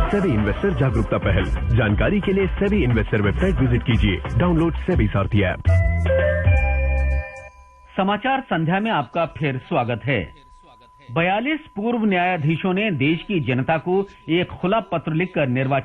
SEBI investor जागरूकता पहल। जानकारी के लिए सेबी इन्वेस्टर वेबसाइट विजिट कीजिए। डाउनलोड सेबी सारथी ऐप। समाचार संध्या में आपका फिर स्वागत है। 42 पूर्व न्यायाधीशों ने देश की जनता को एक खुला पत्र लिखकर निर्वाचन